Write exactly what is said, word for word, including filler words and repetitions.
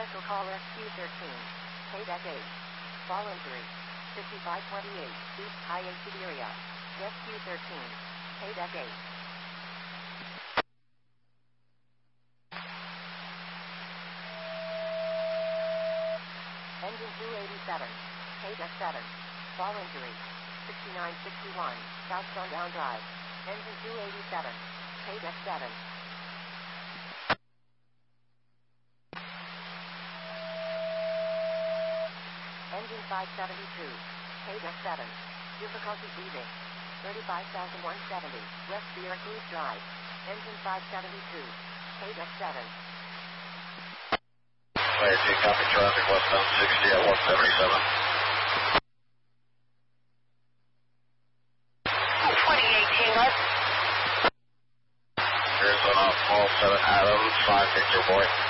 Cancel call S Q thirteen. K deck eight. Fall injury. fifty-five twenty-eight. East Highway Siberia. S Q thirteen. K deck eight. Engine two eighty-seven. K deck seven. Fall injury. sixty-nine sixty-one. South Sundown Drive. Engine two eighty-seven. K deck seven. Engine five seventy-two. K deck seven. Difficulty breathing. thirty-five thousand one hundred seventy. West Syracuse Drive. Engine five seventy-two. K deck seven. Fire two, copy traffic westbound sixty at one seventy-seven. twenty eighteen, what? Arizona, Fall seven Adams, five Victor Boy.